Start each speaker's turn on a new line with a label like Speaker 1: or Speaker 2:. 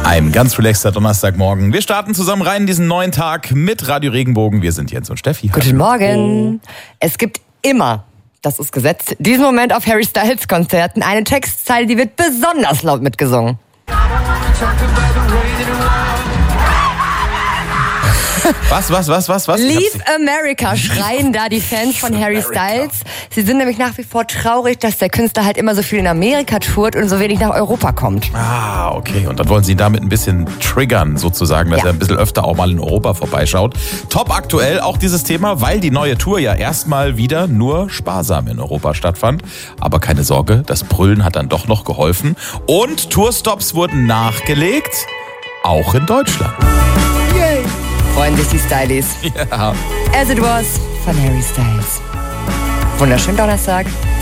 Speaker 1: Ein ganz relaxter Donnerstagmorgen. Wir starten zusammen rein in diesen neuen Tag mit Radio Regenbogen. Wir sind Jens und Steffi.
Speaker 2: Guten Morgen. Es gibt immer, das ist Gesetz, diesen Moment auf Harry Styles Konzerten eine Textzeile, die wird besonders laut mitgesungen.
Speaker 1: Was?
Speaker 2: Leave America schreien da die Fans von Harry Styles. Sie sind nämlich nach wie vor traurig, dass der Künstler halt immer so viel in Amerika tourt und so wenig nach Europa kommt.
Speaker 1: Ah, okay. Und dann wollen Sie ihn damit ein bisschen triggern, sozusagen, dass er ein bisschen öfter auch mal in Europa vorbeischaut. Top aktuell auch dieses Thema, weil die neue Tour ja erstmal wieder nur sparsam in Europa stattfand. Aber keine Sorge, das Brüllen hat dann doch noch geholfen. Und Tourstops wurden nachgelegt, auch in Deutschland.
Speaker 2: Yay! Freuen sich die Stylies.
Speaker 1: Ja.
Speaker 2: As It Was von Harry Styles. Wunderschönen Donnerstag.